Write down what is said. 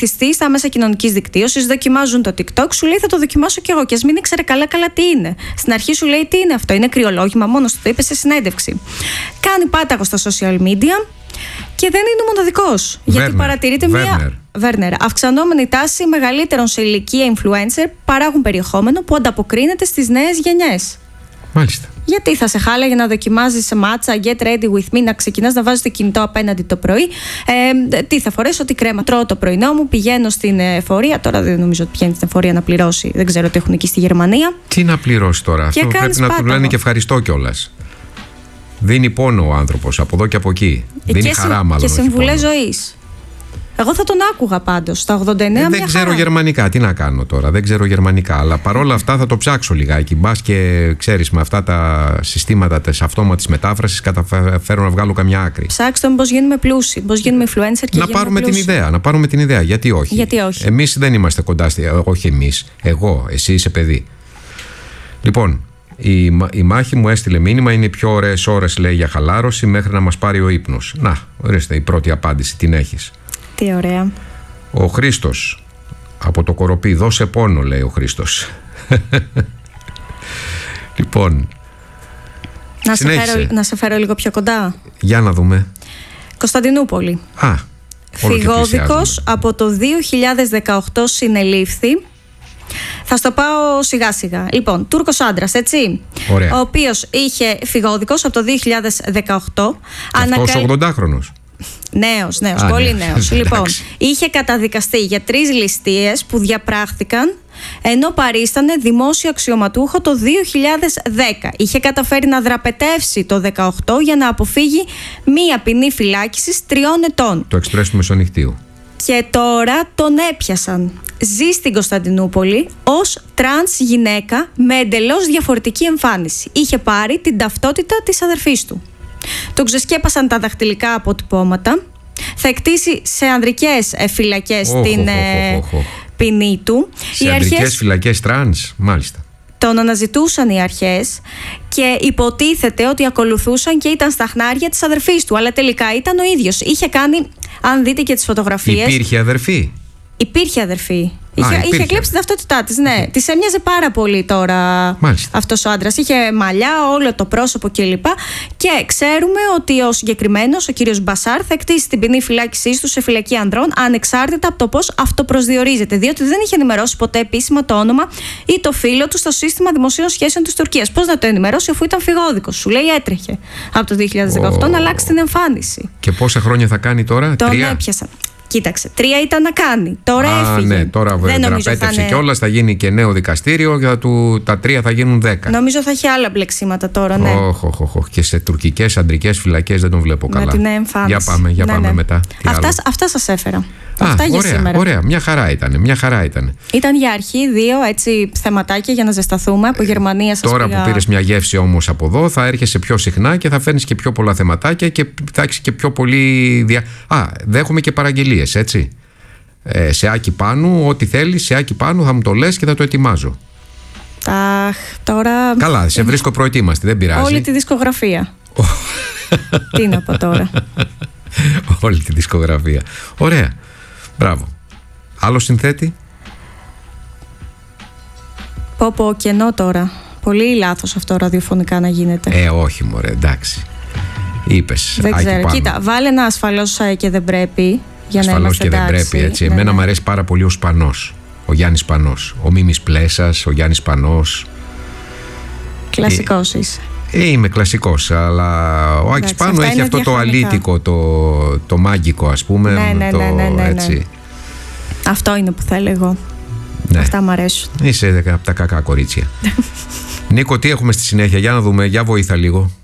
Στα μέσα κοινωνικής δικτύωσης δοκιμάζουν το TikTok, σου λέει θα το δοκιμάσω κι εγώ. Και ας μην ήξερε καλά τι είναι. Στην αρχή σου λέει τι είναι αυτό, είναι κρυολόγημα, μόνος του το είπε σε συνέντευξη. Κάνει πάταγο στα social media και δεν είναι ο μοναδικός. Γιατί παρατηρείται μια αυξανόμενη τάση μεγαλύτερων σε ηλικία influencer παράγουν περιεχόμενο που ανταποκρίνεται στις νέες γενιές. Μάλιστα. Γιατί θα σε χάλαγε να δοκιμάζεις σε μάτσα, get ready with me, να ξεκινάς να βάζεις το κινητό απέναντι το πρωί. Τι θα φορέσω, τι κρέμα τρώω το πρωινό μου, πηγαίνω στην εφορία. Τώρα δεν νομίζω ότι πηγαίνει στην εφορία να πληρώσει. Δεν ξέρω τι έχουν εκεί στη Γερμανία. Τι να πληρώσει τώρα, αυτό πρέπει να του λένε και ευχαριστώ κιόλας. Δίνει πόνο ο άνθρωπος από εδώ και από εκεί. Δίνει χαρά, μάλλον. Και συμβουλές ζωής. Εγώ θα τον άκουγα πάντως. Στα 89 δεν ξέρω γερμανικά. Τι να κάνω τώρα. Δεν ξέρω γερμανικά. Αλλά παρόλα αυτά θα το ψάξω λιγάκι. Μπας και ξέρεις, με αυτά τα συστήματα της αυτόματης μετάφρασης καταφέρω να βγάλω καμιά άκρη. Ψάξτε πώς γίνουμε πλούσιοι. Πώς γίνουμε influencer και να πάρουμε την ιδέα. Γιατί όχι. Εμείς δεν είμαστε κοντά όχι εμείς. Εγώ. Εσύ είσαι παιδί. Λοιπόν, η μάχη μου έστειλε μήνυμα. Είναι οι πιο ωραίες ώρες, λέει, για χαλάρωση μέχρι να μας πάρει ο ύπνος. Να, ορίστε η πρώτη απάντηση. Την έχεις. Τι ωραία. Ο Χρήστος από το Κοροπή, δώσε πόνο, λέει ο Χρήστος. Λοιπόν, να σε φέρω λίγο πιο κοντά. Για να δούμε. Φιγόδικος από το 2018 συνελήφθη. Θα στο πάω σιγά σιγά. Λοιπόν, Τούρκος άντρας, έτσι. Ωραία. Ο οποίος είχε φιγόδικος από το 2018. Αυτός 80χρονος. Νέος, πολύ νέος. Λοιπόν, είχε καταδικαστεί για 3 ληστείες που διαπράχθηκαν ενώ παρίστανε δημόσιο αξιωματούχο το 2010. Είχε καταφέρει να δραπετεύσει το 2018 για να αποφύγει μία ποινή φυλάκισης 3 ετών. Το εξπρές του Μεσονυχτίου. Και τώρα τον έπιασαν. Ζει στην Κωνσταντινούπολη ως τρανς γυναίκα με εντελώς διαφορετική εμφάνιση. Είχε πάρει την ταυτότητα της αδερφής του. Τον ξεσκέπασαν τα δαχτυλικά αποτυπώματα. Θα εκτίσει σε ανδρικές φυλακές την ποινή του. Σε ανδρικές φυλακές τρανς, μάλιστα. Τον αναζητούσαν οι αρχές και υποτίθεται ότι ακολουθούσαν και ήταν στα χνάρια της αδερφής του. Αλλά τελικά ήταν ο ίδιος. Είχε κάνει, αν δείτε και τις φωτογραφίες. Υπήρχε αδερφή. Υπήρχε αδερφή. Είχε κλέψει την ταυτότητά της, ναι. Της έμοιαζε πάρα πολύ τώρα αυτός ο άντρας. Είχε μαλλιά, όλο το πρόσωπο κλπ. Και ξέρουμε ότι ο συγκεκριμένος, ο κύριος Μπασάρ, θα εκτίσει την ποινή φυλάκισής του σε φυλακή ανδρών, ανεξάρτητα από το πώς αυτοπροσδιορίζεται. Διότι δεν είχε ενημερώσει ποτέ επίσημα το όνομα ή το φύλο του στο σύστημα δημοσίων σχέσεων της Τουρκίας. Πώς να το ενημερώσει, αφού ήταν φιγόδικος? Σου λέει έτρεχε από το 2018 να αλλάξει την εμφάνιση. Και πόσα χρόνια θα κάνει τώρα? Τον έπιασαν. Κοίταξε, 3 ήταν να κάνει. Τώρα έφυγε. Ναι, τώρα δραπέτευσε κιόλας, θα γίνει και νέο δικαστήριο. Τα 3 θα γίνουν 10. Νομίζω θα έχει άλλα μπλεξίματα τώρα, ναι. Και σε τουρκικές αντρικές φυλακές δεν τον βλέπω καλά. Με την εμφάνιση. Για πάμε μετά. Αυτά σας έφερα. Αυτά για σήμερα. Ωραία, μια χαρά ήταν. Ήταν για αρχή 2 έτσι θεματάκια για να ζεσταθούμε από Γερμανία. Τώρα που πήρες μια γεύση όμως από εδώ, θα έρχεσαι πιο συχνά και θα φέρνεις και πιο πολλά θεματάκια και θα έχεις και πιο πολύ. Δέχομαι και παραγγελίες, έτσι. Σε Άκη Πάνου, ό,τι θέλεις, σε Άκη Πάνου θα μου το λες και θα το ετοιμάζω. Τώρα. Καλά, σε βρίσκω προετοίμαστη, δεν πειράζει. Όλη τη δισκογραφία. Τι να πω τώρα. Όλη τη δισκογραφία. Ωραία. Μπράβο. Άλλο συνθέτη? Πω κενό τώρα. Πολύ λάθος αυτό ραδιοφωνικά να γίνεται. Όχι μωρέ, εντάξει. Είπες. Δεν ξέρω. Κοίτα, βάλε ένα ασφαλώς και δεν πρέπει. Για να είμαστε δεν πρέπει, έτσι. Εμένα μου αρέσει πάρα πολύ ο Σπανός. Ο Γιάννης Σπανός. Ο Μίμης Πλέσας, ο Γιάννης Σπανός. Κλασικός είσαι. Είμαι κλασικός, αλλά ο Άκης Πάνου έχει αυτό το αλήτικο, το μάγκικο, ας πούμε. Ναι. Έτσι. Αυτό είναι που θέλω εγώ. Ναι. Αυτά μου αρέσουν. Είσαι από τα κακά κορίτσια. Νίκο, τι έχουμε στη συνέχεια? Για να δούμε, για βοήθα λίγο.